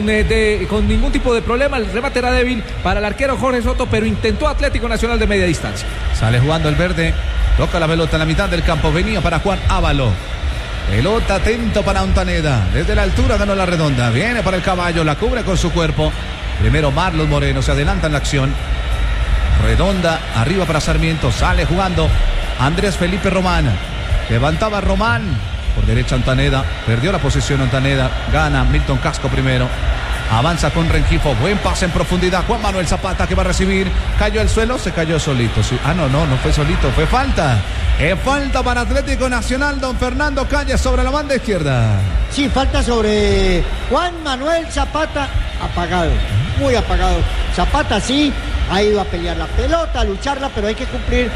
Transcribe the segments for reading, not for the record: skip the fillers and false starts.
con ningún tipo de problema. El remate era débil para el arquero Jorge Soto, pero intentó Atlético Nacional de media distancia. Sale jugando el verde, toca la pelota en la mitad del campo, venía para Juan Ávalo. Pelota atento para Ontaneda, desde la altura ganó la redonda, viene para el caballo, la cubre con su cuerpo. Primero Marlos Moreno, se adelanta en la acción. Redonda, arriba para Sarmiento, sale jugando Andrés Felipe Román. Levantaba Román, por derecha Ontaneda, perdió la posesión Ontaneda, gana Milton Casco primero. Avanza con Rengifo, buen pase en profundidad. Juan Manuel Zapata que va a recibir. Cayó al suelo, se cayó solito. Sí. No fue solito, fue falta. Falta para Atlético Nacional, don Fernando Calle sobre la banda izquierda. Sí, falta sobre Juan Manuel Zapata, apagado, muy apagado. Zapata sí, ha ido a pelear la pelota, a lucharla, pero hay que cumplir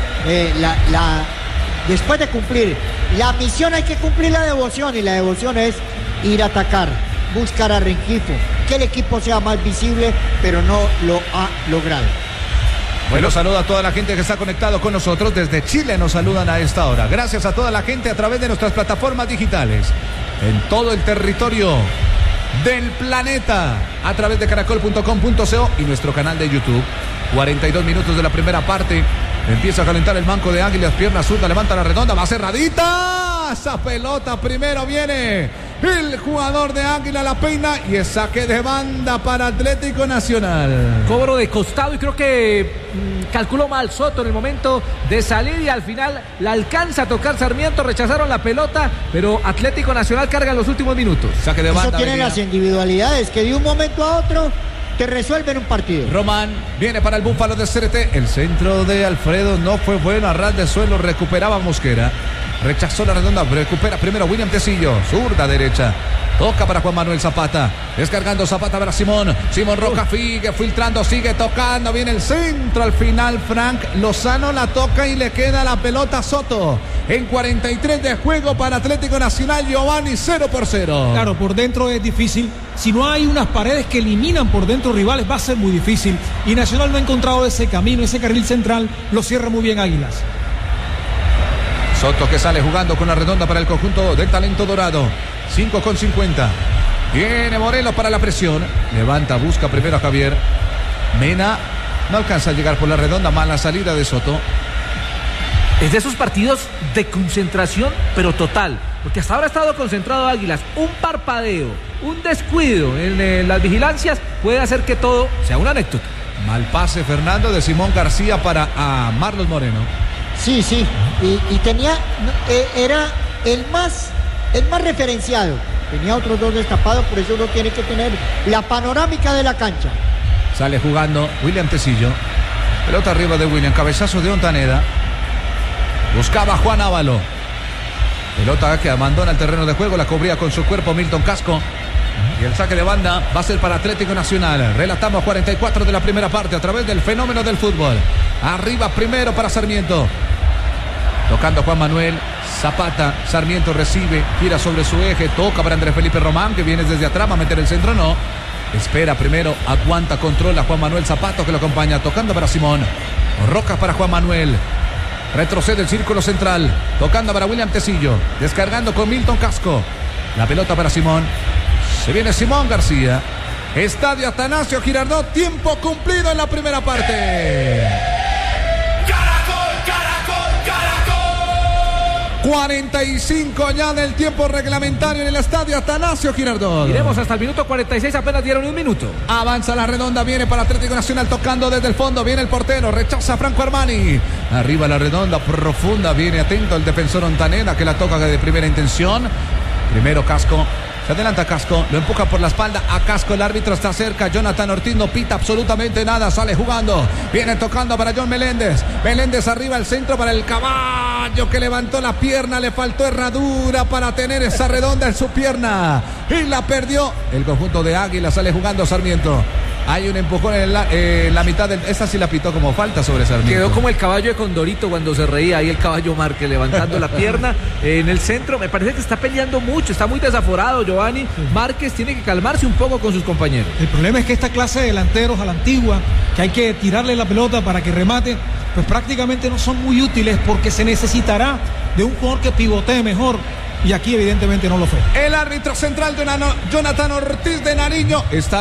después de cumplir la misión hay que cumplir la devoción, y la devoción es ir a atacar, buscar a Rengifo, que el equipo sea más visible, pero no lo ha logrado. Bueno, saludo a toda la gente que está conectado con nosotros. Desde Chile nos saludan a esta hora. Gracias a toda la gente a través de nuestras plataformas digitales en todo el territorio del planeta, a través de caracol.com.co y nuestro canal de YouTube. 42 minutos de la primera parte. Empieza a calentar el banco de Águilas, pierna zurda, levanta la redonda, va cerradita. Esa pelota primero viene el jugador de Águila, la peina y es saque de banda para Atlético Nacional. Cobro de costado y creo que calculó mal Soto en el momento de salir y al final la alcanza a tocar Sarmiento, rechazaron la pelota, pero Atlético Nacional carga en los últimos minutos. Saque de banda. Eso tiene las individualidades que de un momento a otro te resuelven un partido. Román viene para el Búfalo de CRT. El centro de Alfredo no fue bueno, a ras de suelo recuperaba Mosquera. Rechazó la redonda, recupera primero William Tecillo, zurda derecha. Toca para Juan Manuel Zapata. Descargando Zapata para Simón. Simón Roca sigue filtrando, sigue tocando. Viene el centro al final. Frank Lozano la toca y le queda la pelota a Soto. En 43 de juego para Atlético Nacional, Giovanni 0-0. Claro, por dentro es difícil. Si no hay unas paredes que eliminan por dentro rivales, va a ser muy difícil. Y Nacional no ha encontrado ese camino, ese carril central. Lo cierra muy bien Águilas. Soto que sale jugando con la redonda para el conjunto del talento dorado. 5:50. Viene Morelos para la presión. Levanta, busca primero a Javier. Mena no alcanza a llegar por la redonda. Mala salida de Soto. Es de esos partidos de concentración, pero total. Porque hasta ahora ha estado concentrado Águilas. Un parpadeo, un descuido en las vigilancias puede hacer que todo sea una anécdota. Mal pase, Fernando, de Simón García para Marlos Moreno. Sí, y tenía, era el más referenciado. Tenía otros dos destapados, por eso uno tiene que tener la panorámica de la cancha. Sale jugando William Tecillo. Pelota arriba de William, cabezazo de Ontaneda. Buscaba Juan Ávalo. Pelota que abandona el terreno de juego, la cubría con su cuerpo Milton Casco. Y el saque de banda va a ser para Atlético Nacional. Relatamos 44 de la primera parte a través del fenómeno del fútbol. Arriba primero para Sarmiento. Tocando Juan Manuel Zapata. Sarmiento recibe, gira sobre su eje, toca para Andrés Felipe Román, que viene desde atrás, va a meter el centro, no. Espera primero, aguanta, controla Juan Manuel Zapata, que lo acompaña, tocando para Simón. Roca para Juan Manuel. Retrocede el círculo central, tocando para William Tecillo, descargando con Milton Casco. La pelota para Simón. Se viene Simón García. Estadio Atanasio Girardot, tiempo cumplido en la primera parte. Caracol, Caracol, Caracol. 45 ya del tiempo reglamentario en el estadio Atanasio Girardot. Iremos hasta el minuto 46, apenas dieron un minuto. Avanza la redonda, viene para Atlético Nacional, tocando desde el fondo, viene el portero, rechaza Franco Armani. Arriba la redonda, profunda, viene atento el defensor Ontaneda, que la toca de primera intención. Primero Casco. Se adelanta Casco, lo empuja por la espalda a Casco, el árbitro está cerca, Jonathan Ortiz no pita absolutamente nada, sale jugando, viene tocando para John Meléndez, Meléndez arriba al centro para el caballo que levantó la pierna, le faltó herradura para tener esa redonda en su pierna y la perdió el conjunto de Águila, sale jugando Sarmiento. Hay un empujón en la mitad del... Esta sí la pitó como falta sobre Sarmiento. Quedó como el caballo de Condorito cuando se reía. Ahí el caballo Márquez levantando la pierna en el centro. Me parece que está peleando mucho. Está muy desaforado Giovanni. Márquez tiene que calmarse un poco con sus compañeros. El problema es que esta clase de delanteros a la antigua, que hay que tirarle la pelota para que remate, pues prácticamente no son muy útiles porque se necesitará de un jugador que pivotee mejor. Y aquí evidentemente no lo fue. El árbitro central de Jonathan Ortiz de Nariño está